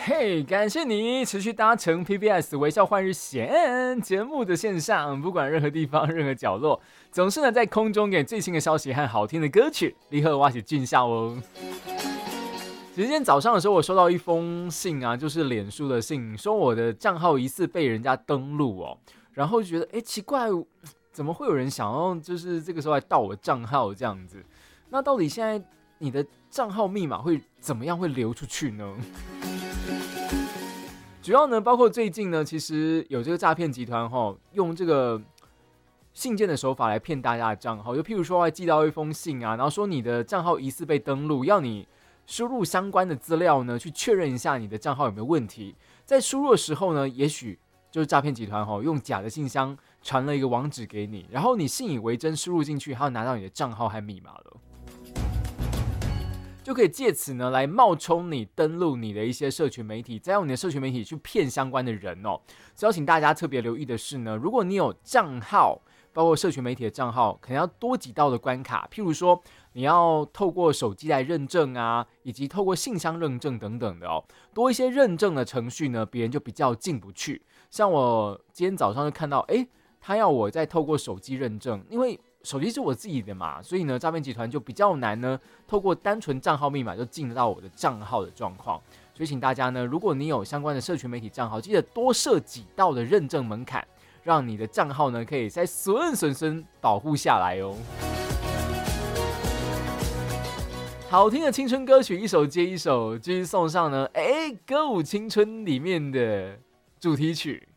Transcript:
嘿，感谢你持续搭乘 PBS 微笑换日线节目的线上，不管任何地方、任何角落，总是呢在空中给最新的消息和好听的歌曲，立刻挖起俊笑哦。其实今天早上的时候，我收到一封信啊，就是脸书的信，说我的账号疑似被人家登录哦，然后就觉得奇怪，怎么会有人想要就是这个时候来盗我账号这样子？那到底现在你的账号密码会怎么样会流出去呢？主要呢，包括最近呢，其实有这个诈骗集团用这个信件的手法来骗大家的账号，就譬如说还寄到一封信啊，然后说你的账号疑似被登录，要你输入相关的资料呢，去确认一下你的账号有没有问题。在输入的时候呢，也许就是诈骗集团用假的信箱传了一个网址给你，然后你信以为真输入进去，还要拿到你的账号和密码了。就可以借此呢来冒充你登录你的一些社群媒体，再用你的社群媒体去骗相关的人哦。所以要请大家特别留意的是呢，如果你有账号，包括社群媒体的账号，可能要多几道的关卡，譬如说你要透过手机来认证啊，以及透过信箱认证等等的哦。多一些认证的程序呢，别人就比较进不去。像我今天早上就看到，他要我再透过手机认证，因为手机是我自己的嘛，所以呢，诈骗集团就比较难呢，透过单纯账号密码就进得到我的账号的状况。所以请大家呢，如果你有相关的社群媒体账号，记得多设几道的认证门槛，让你的账号呢可以再顺保护下来哦。好听的青春歌曲一首接一首，继续送上呢，歌舞青春里面的主题曲。